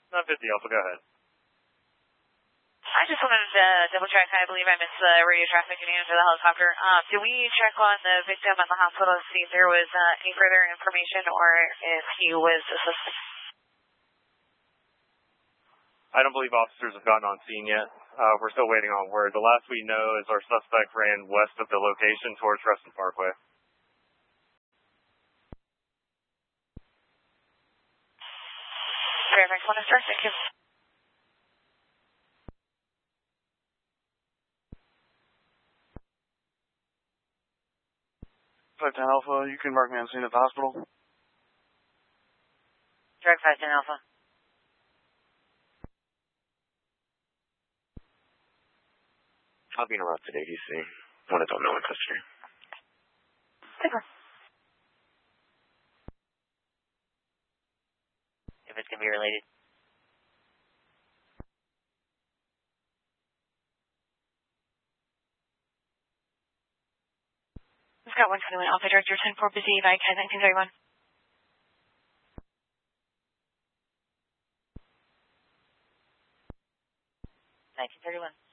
950 Alpha, go ahead. I just wanted to double check. I believe I missed the radio traffic command for the helicopter. Did we check on the victim at the hospital to see if there was any further information or if he was a suspect? I don't believe officers have gotten on scene yet. We're still waiting on word. The last we know is our suspect ran west of the location towards Ruston Parkway. Fairfax 1 star, thank you. Flight 10 Alpha, you can mark me on scene at the hospital. Direct 510 Alpha. I'll be in route today, DC. One adult male in custody. Super. If it's going to be related. Scott 121 Alpha Director 10-4 busy, Vike 1931. $1931.